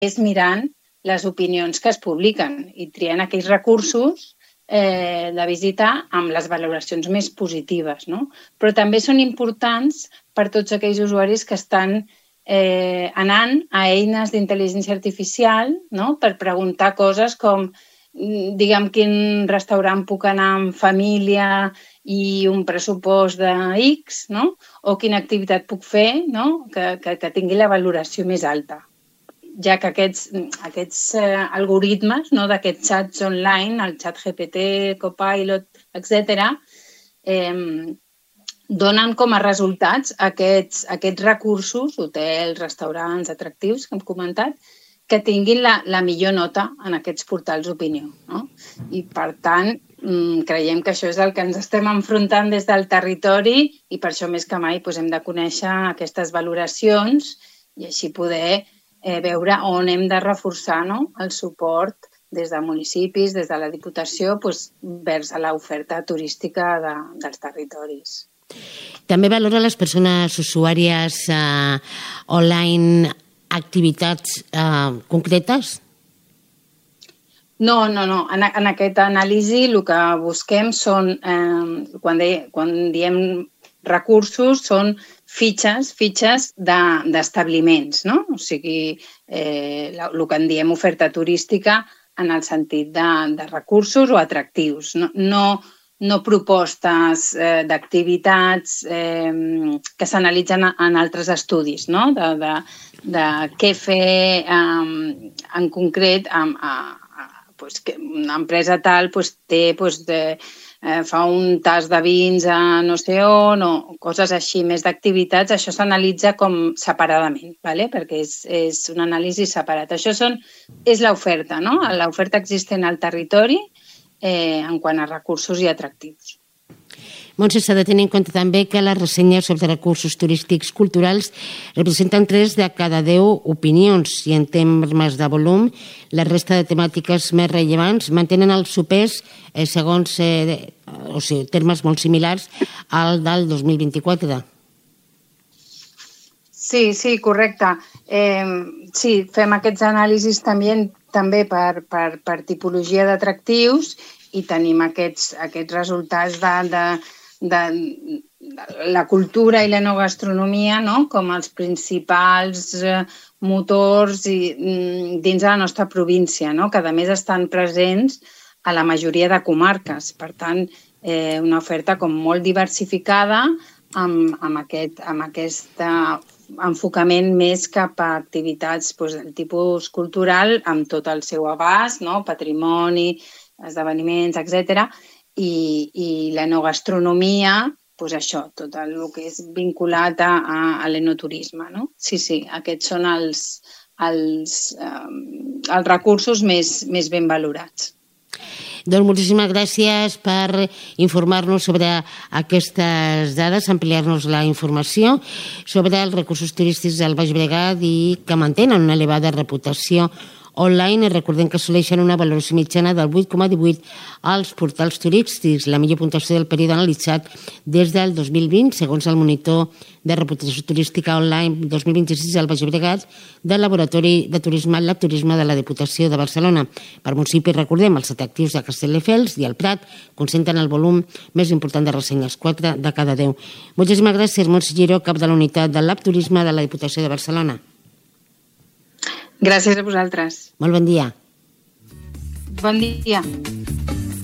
és mirant les opinions que es publiquen i triant aquells recursos de visitar amb les valoracions més positives, no? Però també són importants per tots aquells usuaris que estan anant a eines d'intel·ligència artificial, no? Per preguntar coses com, diguem, quin restaurant puc anar amb família i un pressupost de X, no? O quina activitat puc fer, no? Que tingui la valoració més alta. Ja que aquests algoritmes, no, d'aquests xats online, el xat GPT, Copilot, etc., donen com a resultats aquests recursos, hotels, restaurants, atractius, que hem comentat, que tinguin la millor nota en aquests portals d'opinió, no? I, per tant, creiem que això és el que ens estem enfrontant des del territori i per això més que mai hem de conèixer aquestes valoracions i així poder veure on hem de reforçar el suport des de municipis, des de la Diputació, vers l'oferta turística dels territoris. També valora les persones usuàries online activitats concretes? No. En aquesta anàlisi el que busquem són, quan diem recursos, són fitxes d'establiments, no? O sigui, el que en diem oferta turística en el sentit de recursos o atractius, no propostes d'activitats que s'analitzen en altres estudis, no? De què fer en concret. Una empresa tal fa un tast de vins a no sé on o coses així, més d'activitats. Això s'analitza com separadament, perquè és una anàlisi separat. Això és l'oferta, no? L'oferta existent al territori en quant a recursos i atractius. Montse, s'ha de tenir en compte també que les ressenyes sobre recursos turístics culturals representen 3 de cada 10 opinions i en termes de volum la resta de temàtiques més rellevants mantenen el seu pes segons termes molt similars al del 2024. Sí, correcte. Sí, fem aquests anàlisis també per tipologia d'atractius i tenim aquests resultats de la cultura i l'enogastronomia com els principals motors dins de la nostra província, que a més estan presents a la majoria de comarques. Per tant, una oferta com molt diversificada amb aquest enfocament més cap a activitats del tipus cultural amb tot el seu abast, patrimoni, esdeveniments, etc. I l'enogastronomia, això, tot el que és vinculat a l'enoturisme. Sí, aquests són els recursos més ben valorats. Doncs moltíssimes gràcies per informar-nos sobre aquestes dades, ampliar-nos la informació sobre els recursos turístics del Baix Llobregat i que mantenen una elevada reputació online i recordem que assoleixen una valoració mitjana del 8,18 als portals turístics, la millor puntuació del període analitzat des del 2020, segons el monitor de reputació turística online 2026 al Baix Llobregat del Laboratori de Turisme Lab Turisme de la Diputació de Barcelona. Per municipi, recordem, els atractius de Castelldefels i el Prat concentren el volum més important de ressenyes, 4 de cada 10. Moltíssimes gràcies, Montse Giró, cap de la unitat del Lab Turisme de la Diputació de Barcelona. Gràcies a vosaltres. Molt bon dia. Bon dia.